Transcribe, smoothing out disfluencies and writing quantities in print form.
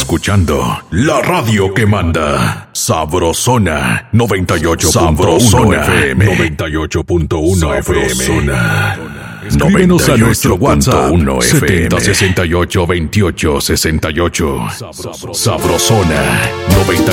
escuchando la radio que manda. Sabrosona 98.1 FM. 98.1 FM. Escríbenos a nuestro WhatsApp 7068 2868. Sabrosona